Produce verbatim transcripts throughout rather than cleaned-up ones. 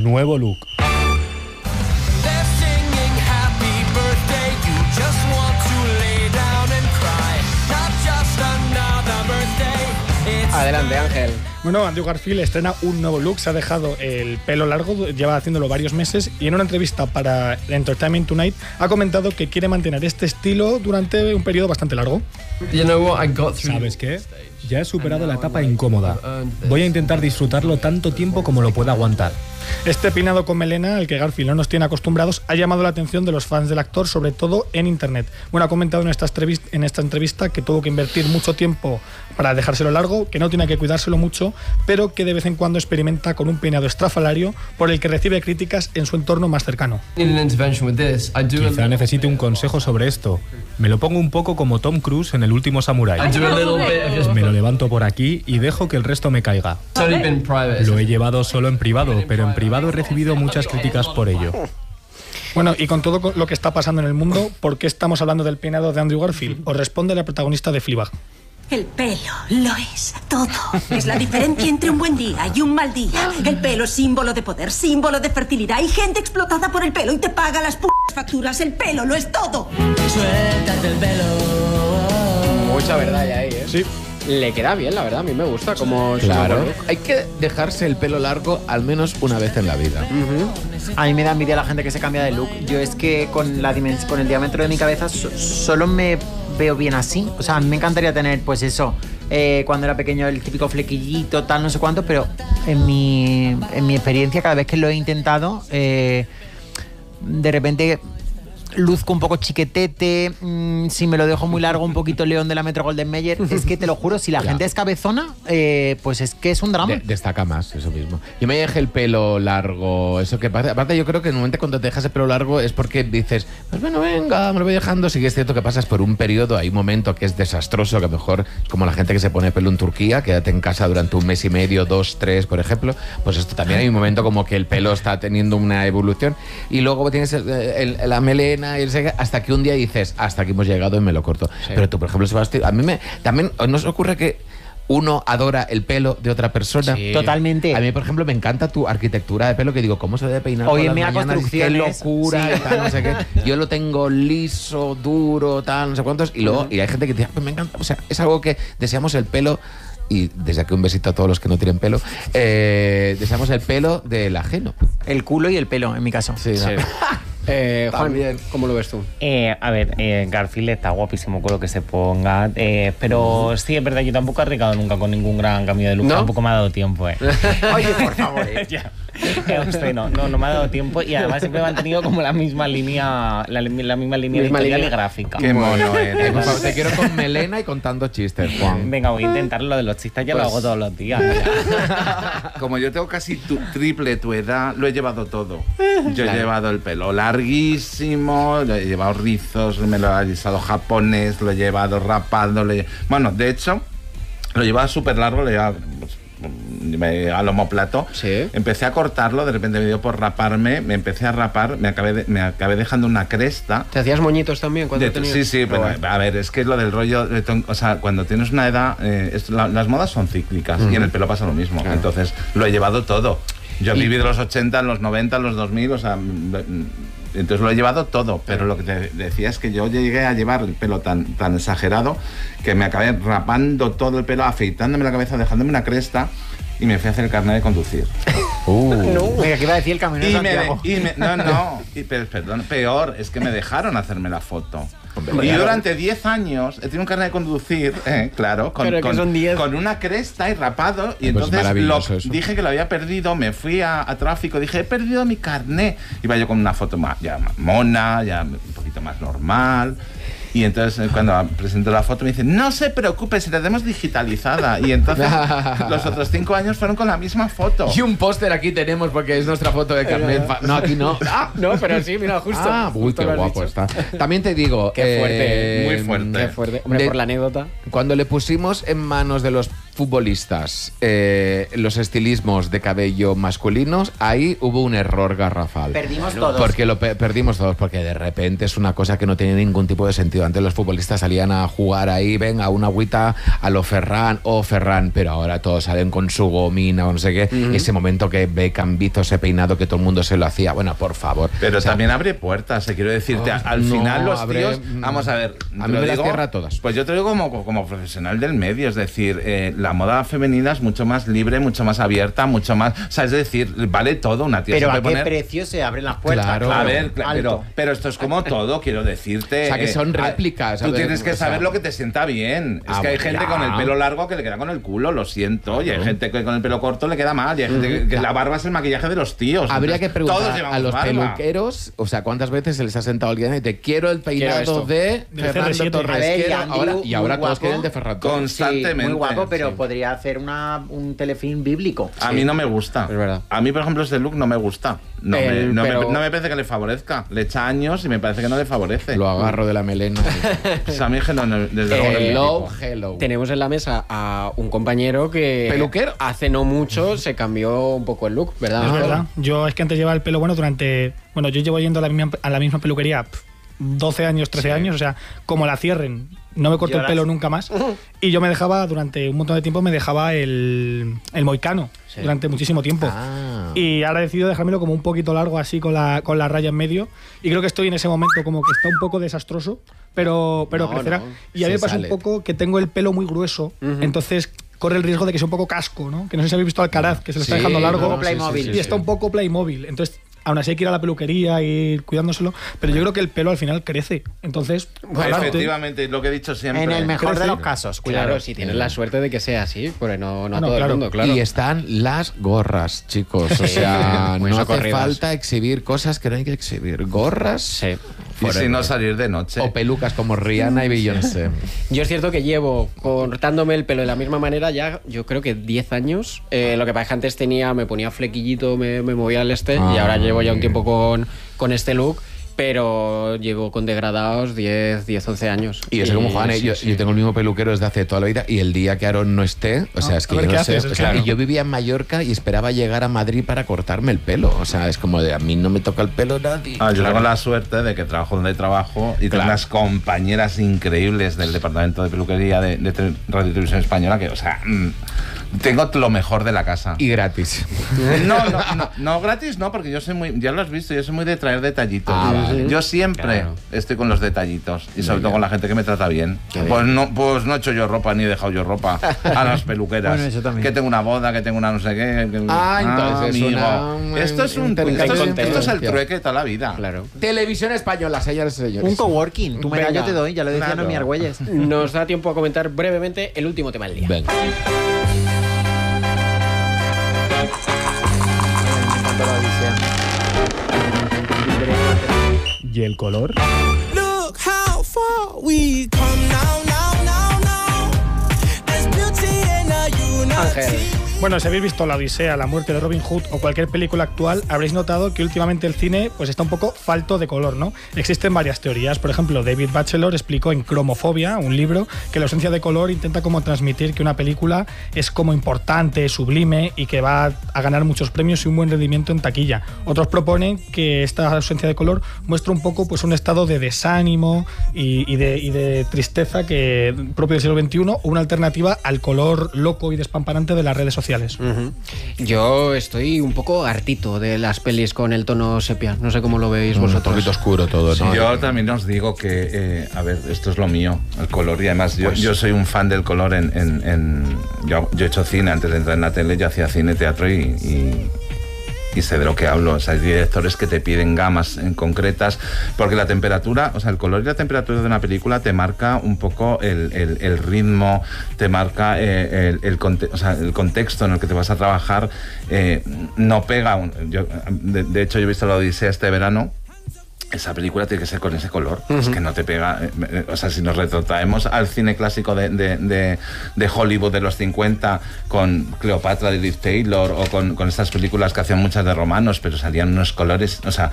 nuevo look. Adelante, Ángel. Bueno, Andrew Garfield estrena un nuevo look, se ha dejado el pelo largo, lleva haciéndolo varios meses y en una entrevista para Entertainment Tonight ha comentado que quiere mantener este estilo durante un periodo bastante largo. ¿Sabes qué? Ya he superado la etapa incómoda. Voy a intentar disfrutarlo tanto tiempo como lo pueda aguantar. Este peinado con melena, al que Garfield no nos tiene acostumbrados, ha llamado la atención de los fans del actor, sobre todo en internet. Bueno, ha comentado en esta, en esta entrevista que tuvo que invertir mucho tiempo para dejárselo largo, que no tiene que cuidárselo mucho, pero que de vez en cuando experimenta con un peinado estrafalario por el que recibe críticas en su entorno más cercano. Quizá necesite un consejo sobre esto. Me lo pongo un poco como Tom Cruise en El último samurái. Me lo levanto por aquí y dejo que el resto me caiga. Lo he llevado solo en privado, pero en privado he recibido muchas críticas por ello. Bueno, y con todo lo que está pasando en el mundo, ¿por qué estamos hablando del peinado de Andrew Garfield? Os responde la protagonista de Fleabag. El pelo lo es todo. Es la diferencia entre un buen día y un mal día. El pelo es símbolo de poder, símbolo de fertilidad. Hay gente explotada por el pelo y te paga las p*** facturas. El pelo lo es todo. Suéltate el pelo. Mucha verdad hay ahí, ¿eh? Sí. Le queda bien, la verdad, a mí me gusta como... Claro, hay que dejarse el pelo largo al menos una vez en la vida. Uh-huh. A mí me da envidia la gente que se cambia de look. Yo es que con, la dimens- con el diámetro de mi cabeza so- solo me veo bien así. O sea, a mí me encantaría tener, pues eso, eh, cuando era pequeño el típico flequillito, tal, no sé cuánto, pero en mi, en mi experiencia, cada vez que lo he intentado, eh, de repente... luzco un poco chiquetete, mmm, si me lo dejo muy largo, un poquito León de la Metro Golden Mayer. Es que te lo juro, si la Ya. gente es cabezona, eh, pues es que es un drama. De- destaca más, eso mismo. Yo me dejé el pelo largo, eso que pasa. Aparte, yo creo que en el momento cuando te dejas el pelo largo es porque dices, pues bueno, venga, me lo voy dejando. Sí que es cierto que pasas por un periodo, hay un momento que es desastroso, que a lo mejor es como la gente que se pone pelo en Turquía, quédate en casa durante un mes y medio, dos, tres, por ejemplo. Pues esto también hay un momento como que el pelo está teniendo una evolución y luego tienes el, el, la melena y el seque, hasta que un día dices, hasta aquí hemos llegado y me lo corto. Sí. Pero tú, por ejemplo, Sebastián, a mí me también nos ocurre que uno adora el pelo de otra persona. Sí. Totalmente. A mí, por ejemplo, me encanta tu arquitectura de pelo, que digo, ¿cómo se debe peinar Hoy por en las Mega mañanas? Qué Construcciones, locura, sí. y tal, no sé qué. Yo lo tengo liso, duro, tal, no sé cuántos. Y luego, y hay gente que dice, pues me encanta. O sea, es algo que deseamos el pelo. Y desde aquí un besito a todos los que no tienen pelo. Eh, deseamos el pelo del ajeno. El culo y el pelo, en mi caso. Sí, Sí. Eh, Juan, También. ¿cómo lo ves tú? Eh, a ver, eh, Garfield está guapísimo con lo que se ponga, eh, pero sí, es verdad, yo tampoco he arriesgado nunca con ningún gran cambio de look, ¿No? tampoco me ha dado tiempo, eh. Oye, por favor. eh. Ya. Eh, usted no, no, no me ha dado tiempo y además siempre me han tenido como la misma línea, la, la misma línea Misma editorial línea. y gráfica. Qué mono eres. Por favor, te quiero con melena y contando chistes, Juan. Venga, voy a intentar lo de los chistes, ya Pues- lo hago todos los días. Como yo tengo casi tu, triple tu edad, lo he llevado todo. Yo he llevado el pelo larguísimo, lo he llevado rizos, me lo he alisado japonés, lo he llevado rapado. Lo he... Bueno, de hecho, lo llevaba súper largo, lo llevaba pues, me- al omoplato. Sí. Empecé a cortarlo, de repente me dio por raparme, me empecé a rapar, me acabé, de- me acabé dejando una cresta. ¿Te hacías moñitos también cuando De- tenías? sí, sí, pero Joder. a ver, es que lo del rollo, de ton- o sea, cuando tienes una edad, eh, es- la- las modas son cíclicas y en el pelo pasa lo mismo. Claro. Entonces, lo he llevado todo. Yo viví de los ochenta, en los noventa, en los dos mil, o sea, mm, entonces lo he llevado todo, pero lo que te decía es que yo llegué a llevar el pelo tan, tan exagerado que me acabé rapando todo el pelo, afeitándome la cabeza, dejándome una cresta y me fui a hacer el carnet de conducir. Uh. Venga, que iba a decir el camino de Y me, Santiago. y me- no, no, y, pero, perdón, peor, es que me dejaron hacerme la foto. Hombre, y claro. durante diez años he tenido un carnet de conducir, eh, claro, con, Pero que con- son diez. con una cresta y rapado. Y Pues entonces lo, maravilloso eso. dije que lo había perdido, me fui a, a tráfico, dije, he perdido mi carnet. Iba yo con una foto más, ya más mona, ya un poquito más normal. Y entonces eh, cuando presento la foto me dicen, no se preocupe, si la tenemos digitalizada. Y entonces los otros cinco años fueron con la misma foto. Y un póster aquí tenemos porque es nuestra foto de carnet. Fa- No, aquí no. Ah, No, pero sí, mira, justo. Ah, uy, justo qué lo has guapo dicho. está. También te digo... Qué fuerte, eh, muy fuerte. Qué fuerte. Hombre, de- por la anécdota. Cuando le pusimos en manos de los futbolistas, eh, los estilismos de cabello masculinos, ahí hubo un error garrafal. Perdimos todos. Porque lo pe perdimos todos, porque de repente es una cosa que no tiene ningún tipo de sentido. Antes los futbolistas salían a jugar ahí, venga, una agüita a lo Ferran o Ferran, pero ahora todos salen con su gomina o no sé qué. Uh-huh. Ese momento que Beckham hizo ese peinado que todo el mundo se lo hacía, bueno, por favor. Pero o sea, también abre puertas, eh, quiero decirte, oh, al no, final los abre, tíos, vamos a ver, a mí me las cierra todas. Pues yo te digo como, como profesional del medio, es decir, eh, la moda femenina es mucho más libre, mucho más abierta, mucho más, o sea, es decir, vale todo, una tía pero se puede a qué poner... precio se abren las puertas. Claro, a ver, claro, pero, pero esto es como todo, quiero decirte. O sea, que son réplicas. Tú tienes que saber lo que te sienta bien. Es ah, que hay bueno, gente ya. con el pelo largo que le queda con el culo, lo siento, y hay gente que con el pelo corto le queda mal, y hay gente que, que la barba es el maquillaje de los tíos. Habría Entonces, que preguntar a los barba. peluqueros, o sea, ¿cuántas veces se les ha sentado alguien y te quiero el peinado de Del Fernando C R siete. Torres? A ver, quiero, y Andy, ahora, y ahora muy todos guapo. quieren el de Ferran Torres. Constantemente. Sí, muy guapo, pero sí. podría hacer una, un telefilm bíblico. A Sí. mí no me gusta. Es verdad. A mí, por ejemplo, este look no me gusta. No, El- me, no, pero- me, no me parece que le favorezca. Le echa años y me parece que no le favorece. Lo agarro de la melena. O sea, a mí es que no, no, desde luego no es mi Hello, tipo. hello. Tenemos en la mesa a un compañero que ¿Peluquero? hace no mucho se cambió un poco el look, ¿verdad? Es verdad. Yo es que antes llevaba el pelo bueno durante... Bueno, yo llevo yendo a la misma, a la misma peluquería pf, doce años, trece años, o sea, como la cierren, no me corto el Lloras. pelo nunca más. Y yo me dejaba, durante un montón de tiempo, me dejaba el, el moicano, Sí. durante muchísimo tiempo. Ah. Y ahora he decidido dejármelo como un poquito largo, así con la, con la raya en medio. Y creo que estoy en ese momento como que está un poco desastroso, pero, pero No, crecerá. no, y a mí se me pasa sale. un poco que tengo el pelo muy grueso, entonces corre el riesgo de que sea un poco casco, ¿no? Que no sé si habéis visto Alcaraz, que se lo está Sí, dejando largo. no, Como Playmobil. sí, Y sí, está sí. un poco Playmobil. Entonces, aún así hay que ir a la peluquería y ir cuidándoselo. Pero yo creo que el pelo al final crece. Entonces, adelante. Efectivamente, lo que he dicho siempre. En el mejor de Crece. los casos, cuidado. Claro, si tienes la suerte de que sea así, porque no, no a No, todo claro. el mundo, claro. Y están las gorras, chicos. O sea, Muy no hace socorridas. falta exhibir cosas que no hay que exhibir. Gorras Sí. Y si no salir de noche. o pelucas como Rihanna y Beyoncé. Yo es cierto que llevo cortándome el pelo de la misma manera ya, yo creo que diez años. Eh, lo que pasa es que antes tenía, me ponía flequillito, me, me movía al este, Ah, y ahora llevo ya un bien. tiempo con, con este look, pero llevo con degradados diez, diez, once años. Y yo sé como Juan, ¿eh? sí, yo, sí. yo tengo el mismo peluquero desde hace toda la vida y el día que Aaron no esté, o sea, Ah, es que a ver yo qué no sé. haces, O sea, claro. y yo vivía en Mallorca y esperaba llegar a Madrid para cortarme el pelo. O sea, es como de a mí no me toca el pelo nadie. Ah, yo Claro. tengo la suerte de que trabajo donde trabajo y tengo Claro. unas compañeras increíbles del departamento de peluquería de, de Te- Radio y Televisión Española que, o sea, mm, tengo lo mejor de la casa. Y gratis. No, no, no, no, gratis no, porque yo soy muy, ya lo has visto, yo soy muy de traer detallitos. Ah, vale. Yo siempre Claro. estoy con los detallitos y sobre Muy todo bien. con la gente que me trata bien. Qué bien. Pues no, pues no he hecho yo ropa ni he dejado yo ropa a las peluqueras. Bueno, eso también. Que tengo una boda, que tengo una no sé qué. que- Ah, entonces es amigo. una- Esto es un, esto es, intercambio. esto es el trueque de toda la vida. Claro. Televisión española, señores y señores. Un coworking. Tú me da, Venga. yo te doy. Ya lo decía Claro. Noemí Argüelles. Nos da tiempo a comentar brevemente el último tema del día. Venga. Me encantó la odisea. ¿Y el color? Look how far we come now, now, now, now. There's beauty in the unity. Ángel. Bueno, si habéis visto La Odisea, La muerte de Robin Hood o cualquier película actual, habréis notado que últimamente el cine pues está un poco falto de color, ¿no? Existen varias teorías. Por ejemplo, David Batchelor explicó en Cromofobia, un libro, que la ausencia de color intenta como transmitir que una película es como importante, sublime y que va a ganar muchos premios y un buen rendimiento en taquilla. Otros proponen que esta ausencia de color muestra un poco pues un estado de desánimo y, y de, y de tristeza que propio del siglo veintiuno o una alternativa al color loco y despampanante de las redes sociales. Ujú. Yo estoy un poco hartito de las pelis con el tono sepia. No sé cómo lo veis Un vosotros. poquito oscuro todo, ¿no? Yo también os digo que, eh, a ver, esto es lo mío, el color. Y además yo, yo soy un fan del color en... en- en- yo, yo he hecho cine antes de entrar en la tele, yo hacía cine, teatro y... y y sé de lo que hablo. O sea, hay directores que te piden gamas en concretas, porque la temperatura, o sea, el color y la temperatura de una película te marca un poco el, el- el ritmo, te marca eh, el, el, conte- o sea, el contexto en el que te vas a trabajar. Eh, no pega. Un, yo, de, de hecho, yo he visto La Odisea este verano. Esa película tiene que ser con ese color. Uh-huh. Es que no te pega. Eh, eh, o sea, si nos retrotraemos al cine clásico de, de, de, de Hollywood de los cincuenta, con Cleopatra de Liv Taylor, o con, con estas películas que hacían muchas de romanos, pero salían unos colores. O sea,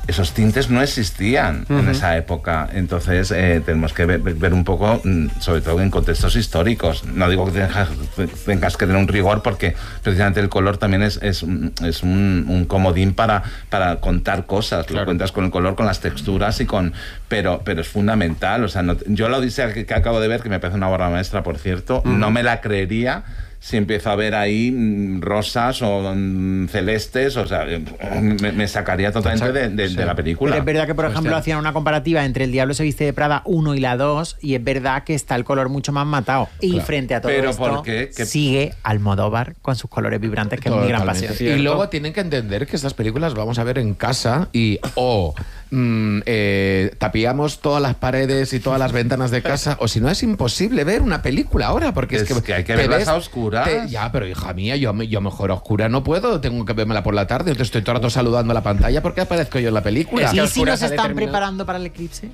esos tintes no existían uh-huh. en esa época. Entonces eh, tenemos que ver, ver un poco, sobre todo en contextos históricos. No digo que tengas, tengas que tener un rigor, porque precisamente el color también es, es, es un, un comodín para, para contar cosas. Claro. Lo cuentas con el color, con las texturas y con... Pero, pero es fundamental. O sea, no, yo la Odisea que, que acabo de ver, que me parece una obra maestra, por cierto, uh-huh. no me la creería si empiezo a ver ahí mm, rosas o mm, celestes, o sea, me, me sacaría totalmente de, de, sí. de la película. Pero es verdad que, por ejemplo, Hostia. hacían una comparativa entre El Diablo se viste de Prada uno y la dos, y es verdad que está el color mucho más matado. Y claro. frente a todo Pero esto, ¿por qué? ¿Qué? sigue Almodóvar con sus colores vibrantes, que Totalmente. Es mi gran pasión. Y luego tienen que entender que estas películas vamos a ver en casa y o... Oh, Mm, eh, tapiamos todas las paredes y todas las ventanas de casa, o si no es imposible ver una película ahora, porque es, es que, que hay que verlas a oscuras. Te, ya, pero hija mía, yo, yo mejor a oscuras no puedo, tengo que vérmela por la tarde, entonces estoy todo el rato saludando a la pantalla porque aparezco yo en la película. ¿Y si nos están preparando para el eclipse?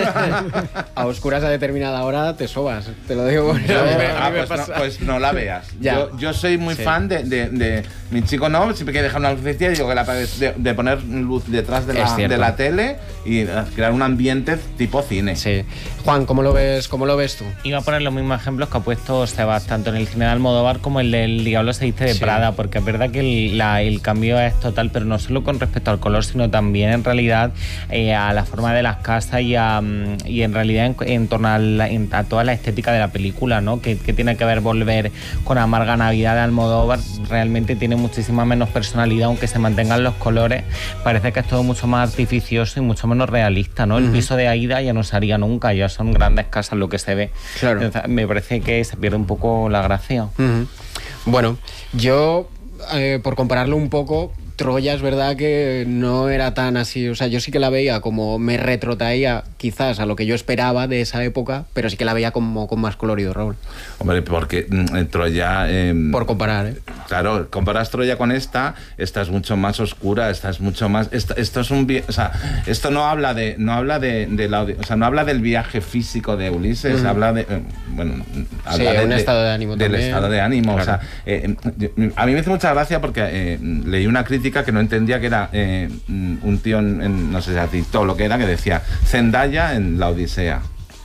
A oscuras a determinada hora te sobas, te lo digo. Yo, ah, pues, no, pues no la veas. Yo, yo soy muy sí. fan de, de, de... Mi chico no, siempre que dejar una lucecilla, digo que la de, de poner luz detrás de la, de la tele y crear un ambiente tipo cine. Sí. Juan, ¿cómo lo ves, cómo lo ves tú? Iba a poner los mismos ejemplos que ha puesto Sebas, tanto en el cine de Almodóvar como el del Diablo se viste de sí. Prada, porque es verdad que el, la, el cambio es total, pero no solo con respecto al color, sino también en realidad eh, a la forma de las casas y, a, y en realidad en, en torno a, la, en, a toda la estética de la película, ¿no? Que, que tiene que ver volver con Amarga Navidad de Almodóvar, realmente tiene muchísima menos personalidad, aunque se mantengan los colores, parece que es todo mucho más artificioso y mucho menos realista, ¿no? El uh-huh. piso de Aida ya no se haría nunca, ya son grandes casas lo que se ve. Claro. Entonces, me parece que se pierde un poco la gracia. Uh-huh. Bueno, yo, eh, por compararlo un poco, Troya es verdad que no era tan así, o sea, yo sí que la veía como me retrotraía quizás a lo que yo esperaba de esa época, pero sí que la veía como con más colorido, Raúl. Hombre, porque mm, Troya... Eh, por comparar, ¿eh? Claro, comparas Troya con esta, esta es mucho más oscura, esta es mucho más... Esto, esto es un... O sea, esto no habla de... No habla de, de la, o sea, no habla del viaje físico de Ulises, mm. habla de... Eh, bueno, habla sí, de, un de, estado de ánimo del también. estado de ánimo, Claro. o sea, eh, a mí me hace mucha gracia porque eh, leí una crítica que no entendía que era eh, un tío en, en, no sé si a TikTok lo que era, que decía Zendaya en La Odisea.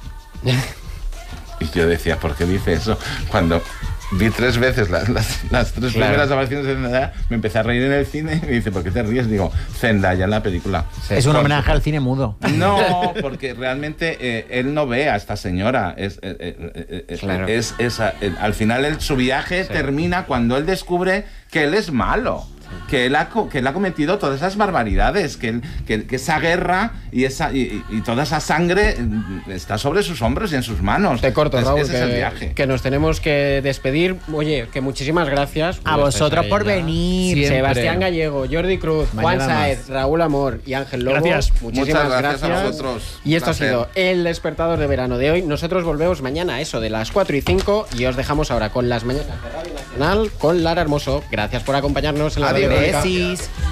Y yo decía, ¿por qué dice eso? Cuando vi tres veces las, las, las tres claro. primeras apariciones de Zendaya, me empecé a reír en el cine y me dice, ¿por qué te ríes? Digo, Zendaya en la película. Sí, es un porque, homenaje al cine mudo. No, porque realmente eh, él no ve a esta señora. Es, eh, eh, eh, claro. es, es, eh, al final él, su viaje sí. termina cuando él descubre que él es malo. Que él, ha, que él ha cometido todas esas barbaridades, que, él, que, que esa guerra y, esa, y, y toda esa sangre está sobre sus hombros y en sus manos. Te corto, es, Raúl, ese que, es el viaje. Que nos tenemos que despedir. Oye, que muchísimas gracias. A vosotros por venir. Siempre. Sebastián Gallego, Jordi Cruz, Mañana Juan Saez, Raúl Amor y Ángel Lobo. Gracias. Muchísimas Muchas gracias, gracias a vosotros. Y esto Placer. ha sido el despertador de verano de hoy. Nosotros volvemos mañana a eso de las cuatro y cinco y os dejamos ahora con las mañanas de Radio Nacional con Lara Hermoso. Gracias por acompañarnos en la Adiós. Radio Pública.